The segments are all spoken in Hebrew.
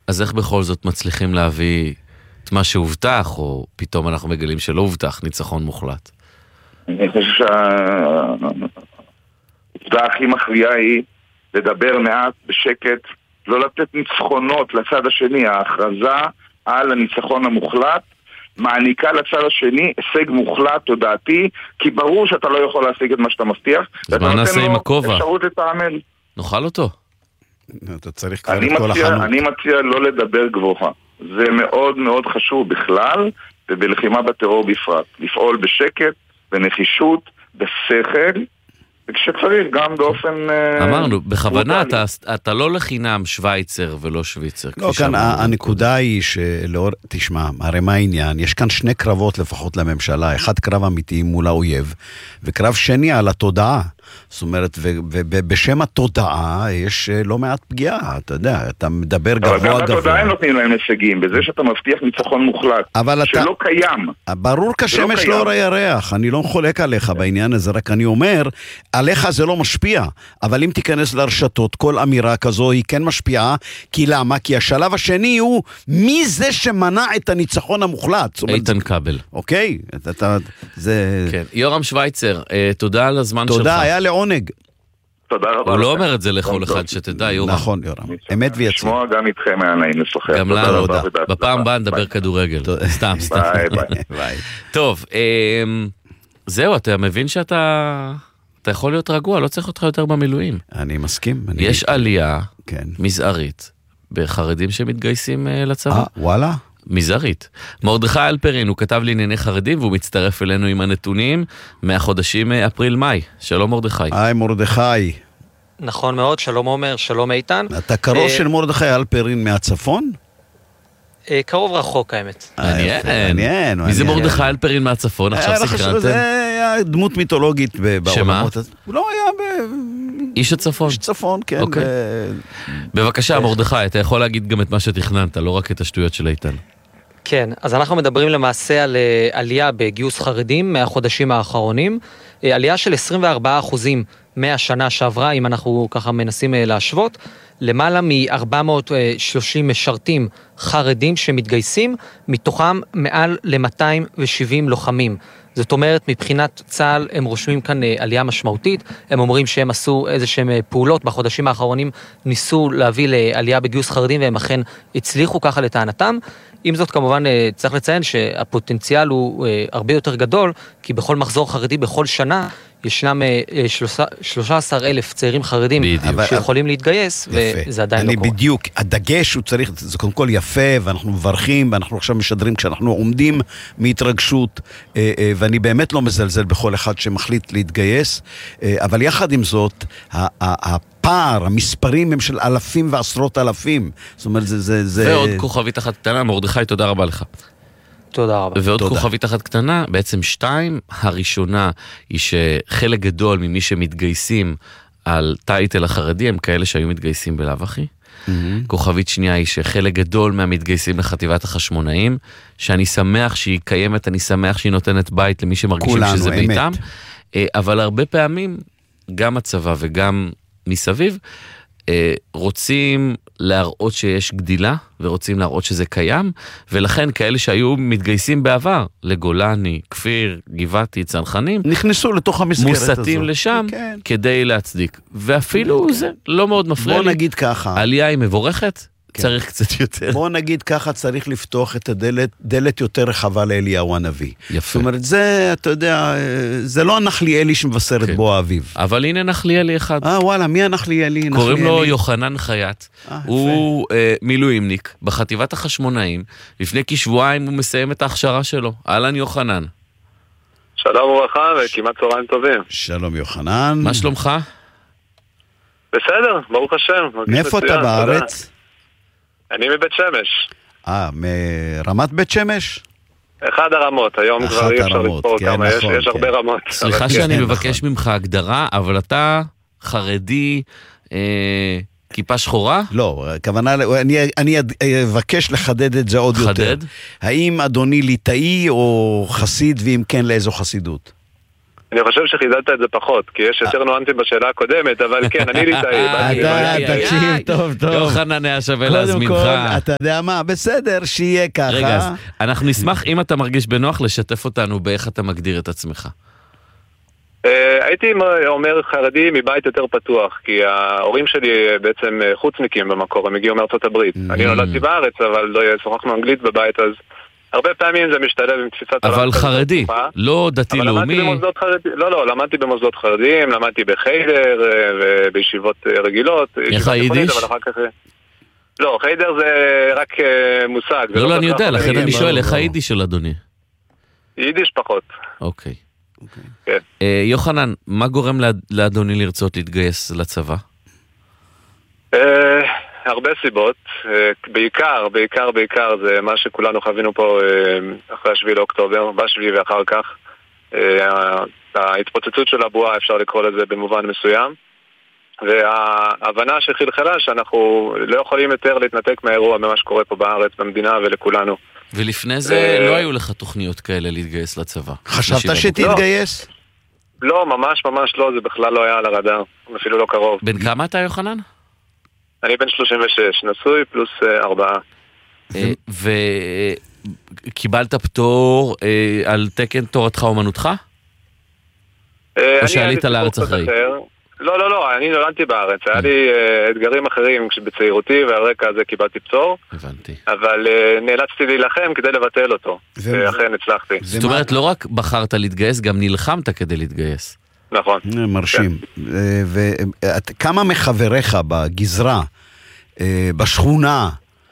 אז איך בכל זאת מצליחים להביא את מה שהובטח, או פתאום אנחנו מגלים שלא הובטח, ניצחון מוחלט? אני חושב שהעובדה הכי מכריעה היא לדבר מעט בשקט, לא לתת ניצחונות לצד השני. ההכרזה על הניצחון המוחלט מעניקה לצד השני הישג מוחלט תודעתי, כי ברור שאתה לא יכול להשיג את מה שאתה מבטיח. אז מה נעשה עם הכובע? אפשרות לתעמל. נאכל אותו. אתה צריך כבר את כל החנות. אני מציע לא לדבר גבוה. זה מאוד מאוד חשוב בכלל, ובלחימה בטרור בפרט. לפעול בשקט, בנחישות, בשכל, וכשצריך גם באופן... אמרנו, בכוונה אתה לא לחינם שוויצר ולא שוויצר. לא, כאן הנקודה היא תשמע, הרי מה העניין? יש כאן שני קרבות לפחות לממשלה, אחד קרב אמיתי מול האויב, וקרב שני על התודעה. זאת אומרת, ובשם התודעה יש לא מעט פגיעה, אתה יודע, אתה מדבר גבוה גבוה. אבל גם התודעה הם נותנים להם הישגים, בזה שאתה מבטיח ניצחון מוחלט, שלא קיים. ברור כשמש לא ירח, אני לא חולק עליך בעניין הזה, רק אני אומר, עליך זה לא משפיע, אבל אם תיכנס לרשתות, כל אמירה כזו היא כן משפיעה, כי למה? כי השלב השני הוא, מי זה שמנע את הניצחון המוחלט? איתן קבל. אוקיי, זה... כן, יורם שוויצר, תודה על הזמן שלך. תודה, היה לעונג. תודה רבה. הוא לא אומר את זה לכל אחד שתדע, יורם. נכון, יורם. אמת ויצא. שמוע גם איתכם היה נעים לשוחח. גם לנו. בפעם הבאה נדבר כדורגל. סתם. ביי. טוב, זהו, אתה מבין שאתה יכול להיות רגוע, לא צריך אותך יותר במילואים. אני מסכים. יש עלייה מזערית בחרדים שמתגייסים לצבא. וואלה? מזערית. מרדכי אלפרין, הוא כתב לענייני חרדים, והוא מצטרף אלינו עם הנתונים מהחודשים אפריל-מאי. שלום מרדכי. היי מרדכי. נכון מאוד, שלום עומר, שלום איתן. אתה קרוב של מרדכי אלפרין מהצפון? קרוב רחוק האמת. מעניין. מי זה מרדכי אלפרין מהצפון? עכשיו סקרנתם? זה היה דמות מיתולוגית בעולמות. הוא לא היה איש הצפון. איש צפון, כן. בבקשה, מרדכי, אתה יכול להגיד גם את מה שתכננת, לא רק את השטויות של איתן. כן, אז אנחנו מדברים למעשה על עלייה בגיוס חרדים מהחודשים האחרונים, עלייה של 24% מהשנה שעברה, אם אנחנו ככה מנסים להשוות, למעלה מ-430 משרתים חרדים שמתגייסים, מתוכם מעל ל-270 לוחמים. זאת אומרת, מבחינת צה"ל הם רושמים כאן עלייה משמעותית, הם אומרים שהם עשו איזשהם פעולות בחודשים האחרונים, ניסו להביא לעלייה בגיוס חרדים, והם אכן הצליחו ככה לטענתם. עם זאת, כמובן, צריך לציין שהפוטנציאל הוא הרבה יותר גדול, כי בכל מחזור חרדי, בכל שנה, ישנם 13,000 צעירים חרדים שיכולים להתגייס, וזה עדיין לא קורה. בדיוק, הדגש הוא צריך, זה קודם כל יפה, ואנחנו מברכים, ואנחנו עכשיו משדרים כשאנחנו עומדים מהתרגשות, ואני באמת לא מזלזל בכל אחד שמחליט להתגייס, אבל יחד עם זאת, הפער, המספרים הם של אלפים ועשרות אלפים. זאת אומרת, זה... ועוד כוכבית אחת קטנה, מרדכי, תודה רבה לך. תודה רבה. ועוד כוכבית אחת קטנה, בעצם 2, הראשונה היא שחלק גדול ממי שמתגייסים על טייטל החרדי, הם כאלה שהיו מתגייסים בלאו הכי. כוכבית שנייה היא שחלק גדול מהמתגייסים לחטיבת החשמונאים, שאני שמח שהיא קיימת, אני שמח שהיא נותנת בית למי שמרגישים שזה ביתם, אבל הרבה פעמים, גם הצבא וגם מסביב, רוצים להראות שיש גדילה, ורוצים להראות שזה קיים, ולכן כאלה שהיו מתגייסים בעבר, לגולני, כפיר, גבעתי, צנחנים, נכנסו לתוך המסגרת הזאת. מוסתים לשם, כדי להצדיק. ואפילו זה לא מאוד מפריע לי. בוא נגיד ככה. העלייה היא מבורכת, צריך קצת יותר. בוא נגיד ככה, צריך לפתוח את הדלת יותר רחבה לאליהו הנביא. יפה. זאת אומרת, זה, אתה יודע, זה לא הנחליאלי שמבשר את בוא האביב. אבל הנה נחליאלי אחד. וואלה, מי הנחליאלי? קוראים לו יוחנן חייט. הוא מילואימניק בחטיבת החשמונאים. לפני כשבועיים הוא מסיים את ההכשרה שלו. אהלן יוחנן. שלום וברכה וכמעט צהריים טובים. שלום יוחנן. מה שלומך? בסדר, ברוך השם. מאיפה אתה בארץ? אני מבית שמש. מרמת בית שמש? אחד הרמות, היום כבר אי אפשר לספור כמה, יש הרבה רמות. סליחה שאני מבקש ממך הגדרה, אבל אתה חרדי כיפה שחורה? לא, הכוונה, אני אבקש לחדד את זה עוד יותר. חדד? האם אדוני ליטאי או חסיד, ואם כן לאיזו חסידות? אני חושב שחידדת את זה פחות, כי יש יותר נואנסים בשאלה הקודמת, אבל כן, אני ליטאי. תקשיב, טוב. יוחנן היה שווה להזמינך. קודם כל, אתה יודע מה, בסדר, שיהיה ככה. רגע, אז אנחנו נשמח, אם אתה מרגיש בנוח, לשתף אותנו באיך אתה מגדיר את עצמך. הייתי אומר חרדי מבית יותר פתוח, כי ההורים שלי בעצם חוצניקים במקור, הם הגיעו מארצות הברית. אני נולדתי בארץ, אבל לא שוחחנו אנגלית בבית, אז הרבה פעמים זה משתלב עם תפיסת... אבל חרדי, לא דתי-לאומי. לא, למדתי במוסדות חרדיים, למדתי בחיידר ובישיבות רגילות. איך היידיש? לא, חיידר זה רק מושג. לא, אני יודע, לכן אני שואל, איך היידיש של אדוני? יידיש פחות. אוקיי. יוחנן, מה גורם לאדוני לרצות להתגייס לצבא? הרבה סיבות, בעיקר זה מה שכולנו חווינו פה אחרי 7 לאוקטובר, ב7 ואחר כך, ההתפוצצות של הבועה, אפשר לקרוא לזה במובן מסוים, וההבנה שחלחלה שאנחנו לא יכולים יותר להתנתק מהאירוע ממה שקורה פה בארץ, במדינה ולכולנו. ולפני זה לא היו לך תוכניות כאלה להתגייס לצבא? חשבת שתתגייס? לא, ממש לא, זה בכלל לא היה על הרדאר, אפילו לא קרוב. בן כמה אתה, יוחנן? אני בן 36, נשוי פלוס 4. וקיבלת פטור על תקן תורתך אומנותך? או שעלית לארץ אחרי? לא, אני נולדתי בארץ, היה לי אתגרים אחרים בצעירותי, ועל רקע הזה קיבלתי פטור. הבנתי. אבל נאלצתי להילחם כדי לבטל אותו, ואכן הצלחתי. זאת אומרת, לא רק בחרת להתגייס, גם נלחמת כדי להתגייס. נכון. מרשים. וכמה מחבריך בגזרה, בשכונה,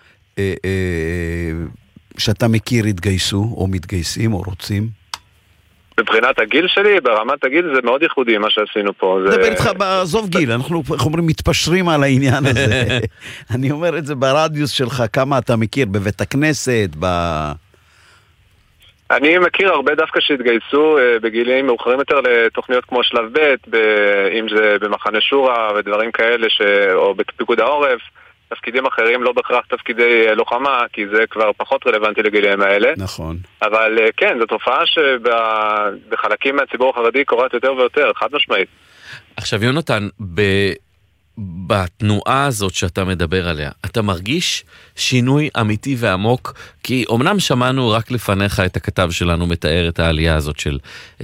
שאתה מכיר התגייסו, או מתגייסים, או רוצים? מבחינת הגיל שלי, ברמת הגיל זה מאוד ייחודי מה שעשינו פה. דבר איתך בעזוב גיל, אנחנו מתפשרים על העניין הזה. אני אומר את זה ברדיוס שלך, כמה אתה מכיר, בבית הכנסת, אני מכיר הרבה דווקא שהתגייסו בגילים מאוחרים יותר לתוכניות כמו שלב ב', אם זה במחנה שורה ודברים כאלה, או בפיקוד העורף, תפקידים אחרים, לא בהכרח תפקידי לוחמה, כי זה כבר פחות רלוונטי לגילים האלה. נכון. אבל כן, זו תופעה שבחלקים מהציבור החרדי קורית יותר ויותר, חד משמעית. עכשיו יונתן, בתנועה הזאת שאתה מדבר עליה, אתה מרגיש שינוי אמיתי ועמוק? כי אמנם שמענו רק לפניך את הכתב שלנו מתאר את העלייה הזאת של 24%,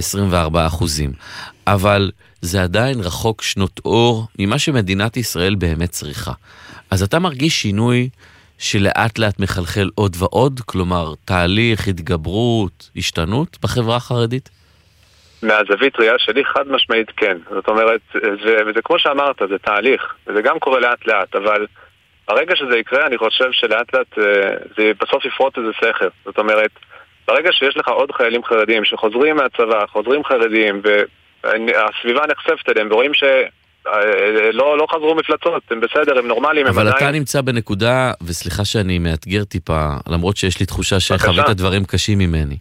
אבל זה עדיין רחוק שנות אור ממה שמדינת ישראל באמת צריכה. אז אתה מרגיש שינוי שלאט לאט מחלחל עוד ועוד? כלומר, תהליך, התגברות, השתנות בחברה החרדית? מהזווית ראייה שלי חד משמעית כן. זאת אומרת, וזה כמו שאמרת, זה תהליך, וזה גם קורה לאט לאט, אבל ברגע שזה יקרה, אני חושב שלאט לאט זה בסוף יפרוט איזה סכר. זאת אומרת, ברגע שיש לך עוד חיילים חרדים שחוזרים מהצבא, חוזרים חרדים, והסביבה נחשפת אליהם, ורואים לא חזרו מפלצות, הם בסדר, הם נורמליים. אבל אתה נמצא בנקודה, וסליחה שאני מאתגר טיפה, למרות שיש לי תחושה שחווית דברים קשים ממני.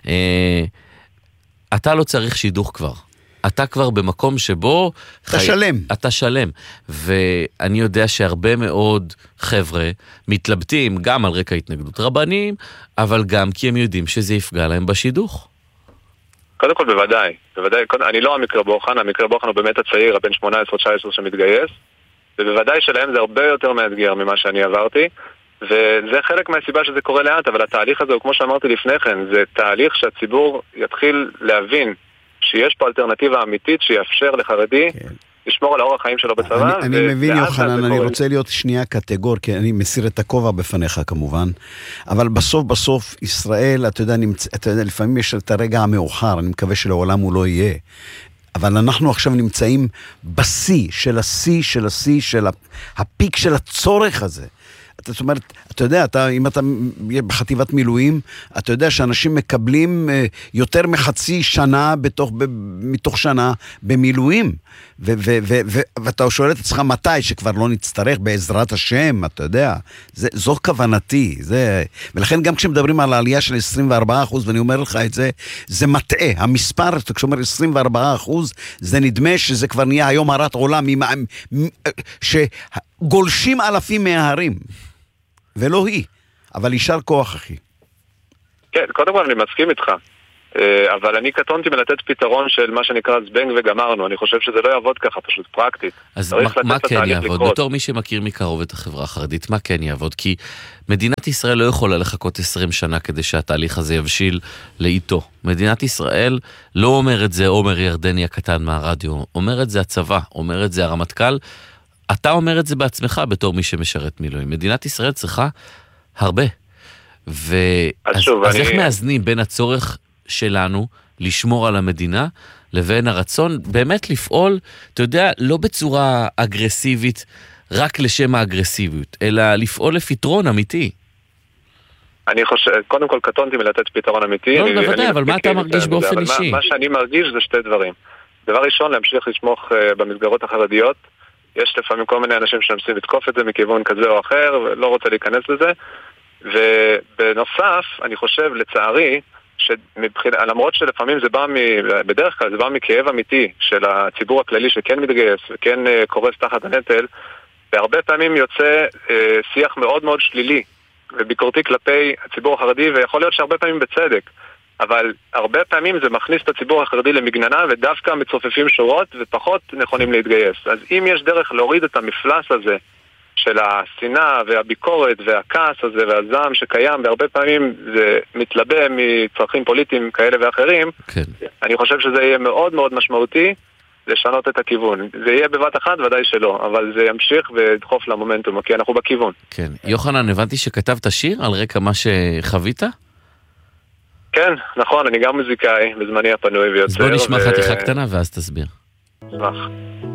אתה לא צריך שידוך כבר. אתה כבר במקום שבו... אתה שלם. אתה שלם. ואני יודע שהרבה מאוד חבר'ה מתלבטים גם על רקע התנגדות רבנים, אבל גם כי הם יודעים שזה יפגע להם בשידוך. קודם כל בוודאי. אני לא המקרה בוחן, המקרה בוחן הוא באמת הצעיר, הבן 18-19 שמתגייס, ובוודאי שלהם זה הרבה יותר מאתגר ממה שאני עברתי, וזה חלק מהסיבה שזה קורה לאט, אבל התהליך הזה הוא כמו שאמרתי לפני כן, זה תהליך שהציבור יתחיל להבין שיש פה אלטרנטיבה אמיתית שיאפשר לחרדי לשמור על האורח החיים שלו בצבא. אני מבין יוחנן, אני רוצה להיות שנייה קטגור, כי אני מסיר את הכובע בפניך כמובן, אבל בסוף ישראל, אתה יודע, לפעמים יש את הרגע המאוחר, אני מקווה שלעולם הוא לא יהיה, אבל אנחנו עכשיו נמצאים בשיא של השיא של השיא של הפיק של הצורך הזה. זאת אומרת, אתה יודע, אם אתה בחטיבת מילואים, אתה יודע שאנשים מקבלים יותר מחצי שנה מתוך שנה במילואים, ואתה שואל את עצמך מתי, שכבר לא נצטרך בעזרת השם, אתה יודע, זו כוונתי, ולכן גם כשמדברים על העלייה של 24%, ואני אומר לך את זה, זה מטעה, המספר, כשאומר 24%, זה נדמה שזה כבר נהיה היום הרת עולם, שגולשים אלפים מההרים. ולא היא, אבל יישר כוח אחי. כן, קודם כל אני מסכים איתך. אבל אני קטונתי מלתת פתרון של מה שנקרא זבנג וגמרנו. אני חושב שזה לא יעבוד ככה, פשוט פרקטית. אז מה כן יעבוד? בתור מי שמכיר מקרוב את החברה החרדית, מה כן יעבוד? כי מדינת ישראל לא יכולה לחכות 20 שנה כדי שהתהליך הזה יבשיל לאיתו. מדינת ישראל לא אומר את זה עומר ירדני הקטן מהרדיו, אומר את זה הצבא, אומר את זה הרמטכ"ל, אתה אומר את זה בעצמך בתור מי שמשרת מילואים. מדינת ישראל צריכה הרבה. אז איך מאזנים בין הצורך שלנו לשמור על המדינה לבין הרצון באמת לפעול, אתה יודע, לא בצורה אגרסיבית רק לשם האגרסיביות, אלא לפעול לפתרון אמיתי. אני חושב, קודם כל קטונתי מלתת פתרון אמיתי. לא, בוודאי, אבל מה אתה מרגיש באופן אישי? מה שאני מרגיש זה שתי דברים. דבר ראשון, להמשיך לשמוך במסגרות החרדיות. יש לפעמים כל מיני אנשים שמנסים לתקוף את זה מכיוון כזה או אחר, ולא רוצה להיכנס לזה. ובנוסף, אני חושב, לצערי, למרות שלפעמים זה בא בדרך כלל זה בא מכאב אמיתי של הציבור הכללי שכן מתגייס וכן קורס תחת הנטל, והרבה פעמים יוצא שיח מאוד מאוד שלילי וביקורתי כלפי הציבור החרדי, ויכול להיות שהרבה פעמים בצדק, אבל הרבה פעמים זה מכניס את הציבור החרדי למגננה, ודווקא מצופפים שורות ופחות נכונים להתגייס. אז אם יש דרך להוריד את המפלס הזה של השנאה והביקורת והכעס הזה והזעם שקיים, והרבה פעמים זה מתלבא מצרכים פוליטיים כאלה ואחרים, כן. אני חושב שזה יהיה מאוד מאוד משמעותי לשנות את הכיוון. זה יהיה בבת אחת, ודאי שלא, אבל זה ימשיך ודחוף למומנטום, כי אנחנו בכיוון. כן. יוחנן, הבנתי שכתבת שיר על רקע מה שחווית? כן, נכון, אני גם מוזיקאי בזמני הפנוי ויוצר. אז בוא נשמע חתיכה קטנה ואז תסביר. נשמח.